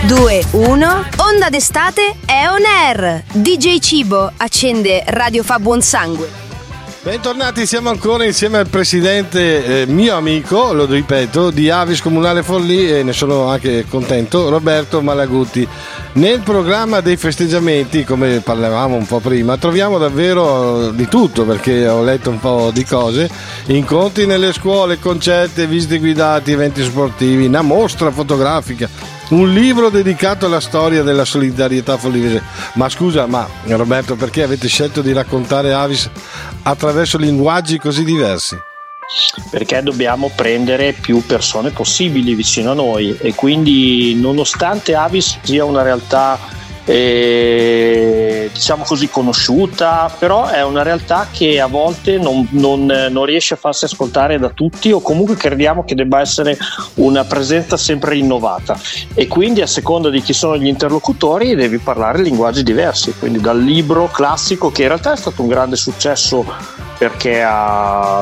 2, 1, Onda d'estate è on air. DJ Cibo accende Radio Fa Buon Sangue. Bentornati, siamo ancora insieme al presidente, mio amico, lo ripeto, di Avis Comunale Forlì, e ne sono anche contento, Roberto Malaguti. Nel programma dei festeggiamenti, come parlavamo un po' prima, troviamo davvero di tutto, perché ho letto un po' di cose: incontri nelle scuole, concerti, visite guidate, eventi sportivi, una mostra fotografica, un libro dedicato alla storia della solidarietà forlivese. Ma scusa, Roberto, perché avete scelto di raccontare Avis attraverso linguaggi così diversi? Perché dobbiamo prendere più persone possibili vicino a noi, e quindi, nonostante Avis sia una realtà diciamo così conosciuta, però è una realtà che a volte non riesce a farsi ascoltare da tutti, o comunque crediamo che debba essere una presenza sempre rinnovata, e quindi a seconda di chi sono gli interlocutori devi parlare linguaggi diversi. Quindi dal libro classico, che in realtà è stato un grande successo perché ha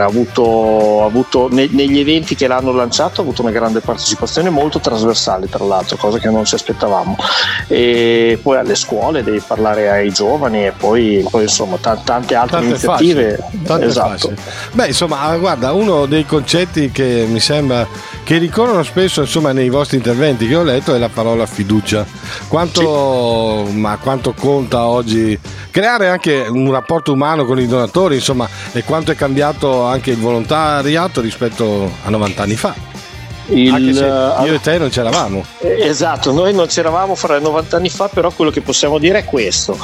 avuto negli eventi che l'hanno lanciato, ha avuto una grande partecipazione, molto trasversale tra l'altro, cosa che non ci aspettavamo, e poi alle scuole devi parlare ai giovani, e poi insomma tante altre iniziative. Esatto. Beh, insomma, guarda, uno dei concetti che mi sembra che ricorrono spesso, insomma, nei vostri interventi che ho letto, è la parola fiducia. Quanto conta oggi creare anche un rapporto umano con i donatori, insomma, e quanto è cambiato anche il volontariato rispetto a 90 anni fa. Anche se io e te non c'eravamo. Esatto, noi non c'eravamo fra 90 anni fa, però quello che possiamo dire è questo: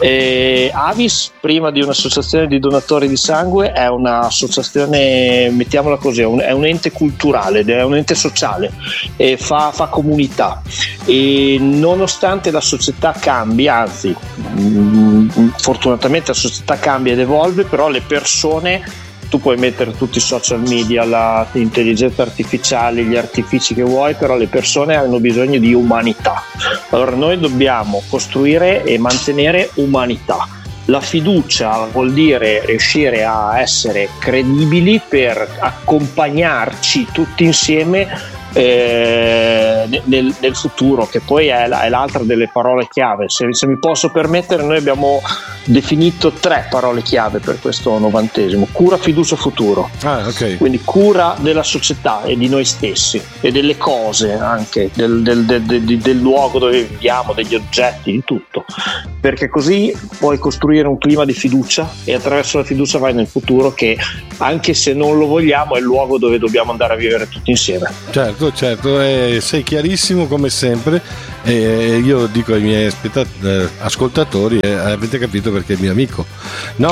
Avis, prima di un'associazione di donatori di sangue, è un'associazione, mettiamola così, è un ente culturale, è un ente sociale, fa comunità, e nonostante la società cambi, anzi fortunatamente la società cambia ed evolve, però le persone, tu puoi mettere tutti i social media, l'intelligenza artificiale, gli artifici che vuoi, però le persone hanno bisogno di umanità. Allora noi dobbiamo costruire e mantenere umanità. La fiducia vuol dire riuscire a essere credibili per accompagnarci tutti insieme nel futuro, che poi è l'altra delle parole chiave. Se mi posso permettere, noi abbiamo definito 3 parole chiave per questo 90°: cura, fiducia, futuro. Okay. Quindi cura della società e di noi stessi e delle cose, anche del luogo dove viviamo, degli oggetti, di tutto, perché così puoi costruire un clima di fiducia, e attraverso la fiducia vai nel futuro, che anche se non lo vogliamo è il luogo dove dobbiamo andare a vivere tutti insieme. Certo, sei chiarissimo come sempre, e io dico ai miei ascoltatori, avete capito perché è mio amico? No,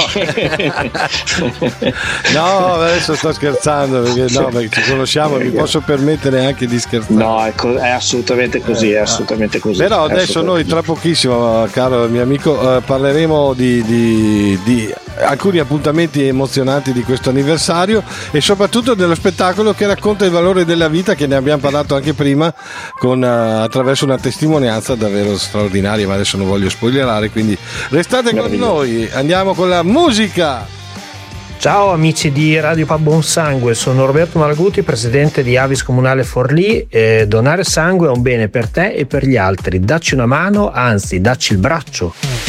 no, adesso sto scherzando, perché ci conosciamo, mi posso permettere anche di scherzare. No, è assolutamente così, è assolutamente così. Però adesso noi tra pochissimo, caro mio amico, parleremo di alcuni appuntamenti emozionanti di questo anniversario, e soprattutto dello spettacolo che racconta il valore della vita, che ne abbiamo parlato anche prima, attraverso una testimonianza davvero straordinaria, ma adesso non voglio spoilerare, quindi restate con noi, andiamo con la musica. Ciao amici di Radio Fa Buon Sangue, sono Roberto Malaguti, presidente di Avis Comunale Forlì. Donare sangue è un bene per te e per gli altri, dacci una mano, anzi dacci il braccio.